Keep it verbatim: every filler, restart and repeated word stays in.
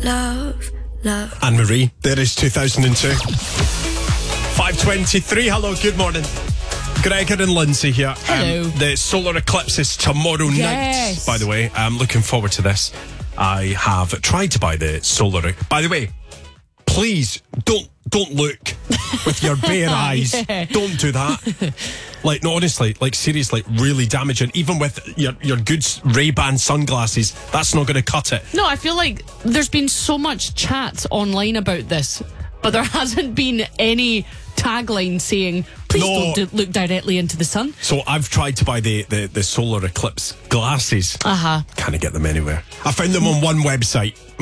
love, love. Anne-Marie, there is two thousand two. five twenty-three, hello, good morning. Gregor and Lindsay here. Hello. Um, the solar eclipse is tomorrow Yes. night, by the way. I'm looking forward to this. I have tried to buy the solar... By the way, please, don't don't look with your bare eyes. Yeah. Don't do that. Like, no, honestly, like, seriously, really damaging. Even with your, your good Ray-Ban sunglasses, that's not going to cut it. No, I feel like there's been so much chat online about this, but there hasn't been any tagline saying, please No. don't d- look directly into the sun. So I've tried to buy the, the, the solar eclipse glasses. Uh-huh. Can't get them anywhere. I found them on one website.